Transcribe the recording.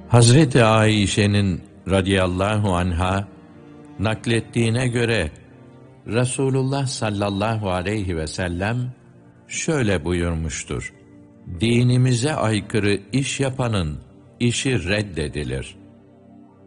Hazreti Ayşe'nin radıyallahu anha naklettiğine göre Resulullah sallallahu aleyhi ve sellem şöyle buyurmuştur: Dinimize aykırı iş yapanın işi reddedilir.